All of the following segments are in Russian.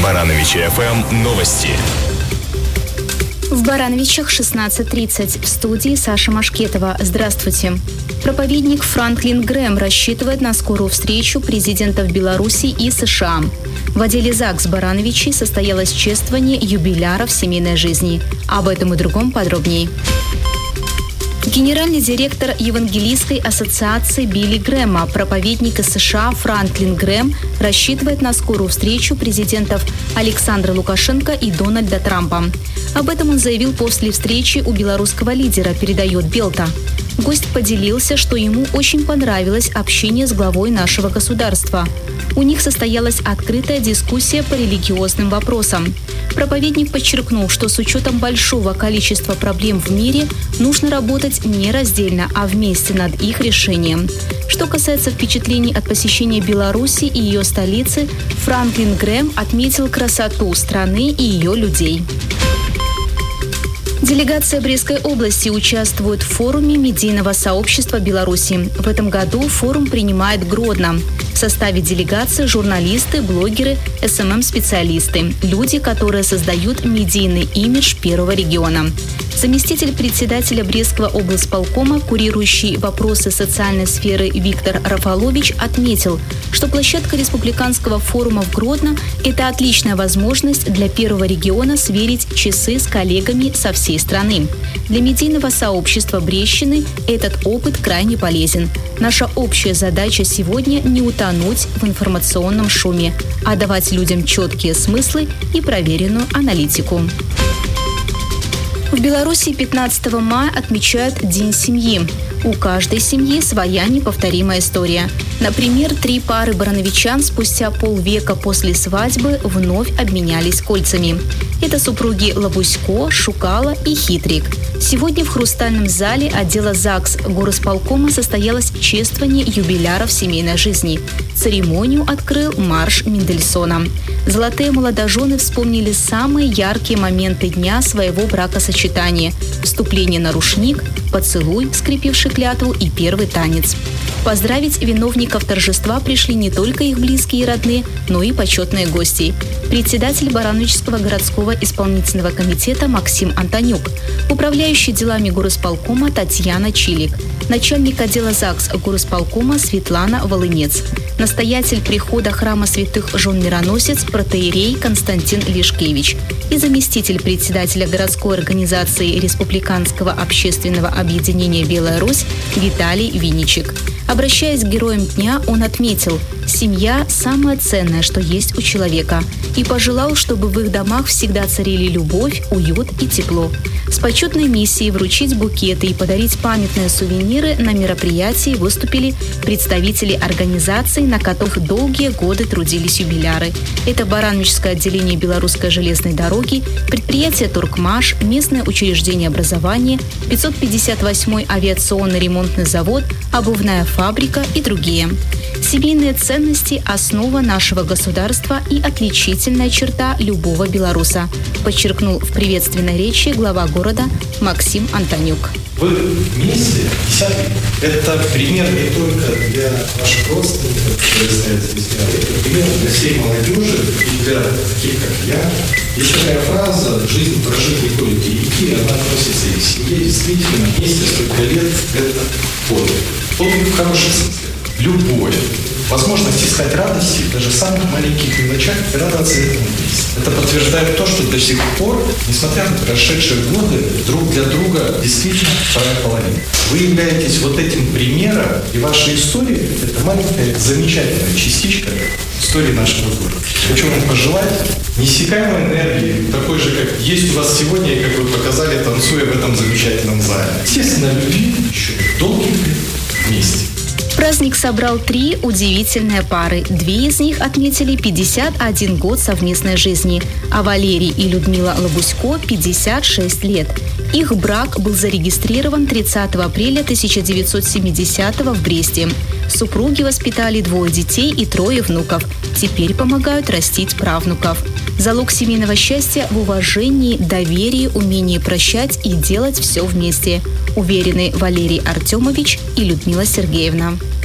Барановичи ФМ новости. В Барановичах 16:30. В студии Саша Машкетова. Здравствуйте. Проповедник Франклин Грэм рассчитывает на скорую встречу президентов Беларуси и США. В отделе ЗАГС Барановичей состоялось чествование юбиляров семейной жизни. Об этом и другом подробнее. Генеральный директор Евангелийской ассоциации Билли Грэма, проповедник из США Франклин Грэм, рассчитывает на скорую встречу президентов Александра Лукашенко и Дональда Трампа. Об этом он заявил после встречи у белорусского лидера, передает Белта. Гость поделился, что ему очень понравилось общение с главой нашего государства. У них состоялась открытая дискуссия по религиозным вопросам. Проповедник подчеркнул, что с учетом большого количества проблем в мире нужно работать не раздельно, а вместе над их решением. Что касается впечатлений от посещения Беларуси и ее столицы, Франклин Грэм отметил красоту страны и ее людей. Делегация Брестской области участвует в форуме медийного сообщества Беларуси. В этом году форум принимает Гродно. В составе делегации журналисты, блогеры, СММ-специалисты, люди, которые создают медийный имидж первого региона. Заместитель председателя Брестского облсполкома, курирующий вопросы социальной сферы Виктор Рафалович, отметил, что площадка республиканского форума в Гродно – это отличная возможность для первого региона сверить часы с коллегами со всей страны. Для медийного сообщества Брестщины этот опыт крайне полезен. Наша общая задача сегодня – не утонуть в информационном шуме, а давать людям четкие смыслы и проверенную аналитику. В Беларуси 15 мая отмечают День семьи. У каждой семьи своя неповторимая история. Например, 3 пары барановичан спустя полвека после свадьбы вновь обменялись кольцами. Это супруги Лабусько, Шукало и Хитрик. Сегодня в Хрустальном зале отдела ЗАГС горосполкома состоялось чествование юбиляров семейной жизни. Церемонию открыл марш Мендельсона. Золотые молодожены вспомнили самые яркие моменты дня своего бракосочетания – вступление на рушник, поцелуй, скрепивший клятву, и первый танец. Поздравить виновников торжества пришли не только их близкие и родные, но и почетные гости. Председатель Барановичского городского исполнительного комитета Максим Антонюк, управляющий делами горосполкома Татьяна Чилик, начальник отдела ЗАГС горосполкома Светлана Волынец, настоятель прихода храма святых жен Мироносец протоиерей Константин Лешкевич и заместитель председателя городской организации Республиканского общественного объединения «Белая Русь» Виталий Винничек. Обращаясь к героям дня, он отметил: семья – самое ценное, что есть у человека, и пожелал, чтобы в их домах всегда царили любовь, уют и тепло. С почетной миссией вручить букеты и подарить памятные сувениры на мероприятии выступили представители организаций, на которых долгие годы трудились юбиляры. Это Барановичское отделение Белорусской железной дороги, предприятие «Туркмаш», местное учреждение образования, 558-й авиационный ремонтный завод, обувная фабрика и другие. Семейные ценности – основа нашего государства и отличительная черта любого белоруса, подчеркнул в приветственной речи глава города Максим Антонюк. Вы вместе 10 лет. Это пример не только для ваших родственников, которые стоят здесь, это пример для всей молодежи и для таких, как я. Есть такая фраза: жизнь прожита только реки, она относится и к семье. Действительно, вместе столько лет – это подвиг. Подвиг в хорошем смысле. Любое. Возможность искать радости даже в самых маленьких мелочах и радоваться этому вместе. Это подтверждает то, что до сих пор, несмотря на прошедшие годы, друг для друга действительно вторая половина. Вы являетесь вот этим примером, и ваша история – это маленькая, замечательная частичка истории нашего города. Хочу вам пожелать неиссякаемой энергии, такой же, как есть у вас сегодня, и как вы показали, танцуя в этом замечательном зале. Естественно, любви еще долгих лет вместе. Праздник собрал 3 удивительные пары. 2 из них отметили 51 год совместной жизни, а Валерий и Людмила Лабусько – 56 лет. Их брак был зарегистрирован 30 апреля 1970-го в Бресте. Супруги воспитали 2 детей и 3 внуков. Теперь помогают растить правнуков. Залог семейного счастья в уважении, доверии, умении прощать и делать все вместе. Уверены Валерий Артемович и Людмила Сергеевна.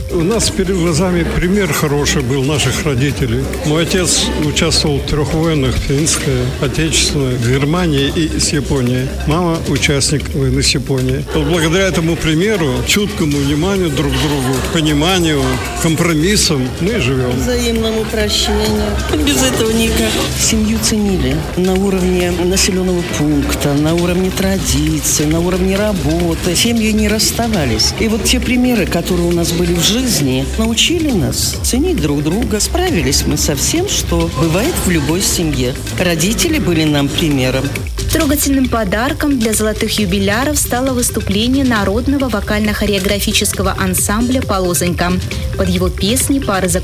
У нас перед глазами пример хороший был наших родителей. Мой отец участвовал в 3 войнах: финская, отечественная, в Германии и с Японией. Мама участник войны с Японией. Вот благодаря этому примеру, чуткому вниманию друг к другу, пониманию, компромиссам мы живем. Взаимному прощению. Без этого никак. Семью ценили на уровне населенного пункта, на уровне традиций, на уровне работы. Семьи не расставались. И вот те примеры, которые у нас были в жизни, научили нас ценить друг друга. Справились мы со всем, что бывает в любой семье. Родители были нам примером. Трогательным подарком для золотых юбиляров стало выступление народного вокально-хореографического ансамбля «Полозонька». Под его песни пары